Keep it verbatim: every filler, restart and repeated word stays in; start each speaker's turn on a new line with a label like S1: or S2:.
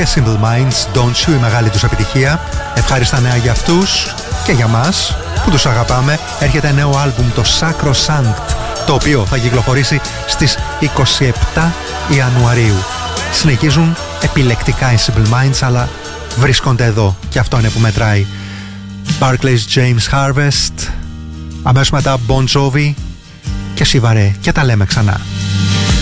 S1: και Simple Minds, Don't You, η μεγάλη τους επιτυχία. Ευχάριστα νέα για αυτούς και για μας που τους αγαπάμε. Έρχεται νέο άλμπουμ, το Sacrosanct, το οποίο θα κυκλοφορήσει στις είκοσι επτά Ιανουαρίου. Συνεχίζουν επιλεκτικά οι Simple Minds, αλλά βρίσκονται εδώ και αυτό είναι που μετράει. Barclays James Harvest, αμέσως μετά Bon Jovi και Σιβαρέ, και τα λέμε ξανά.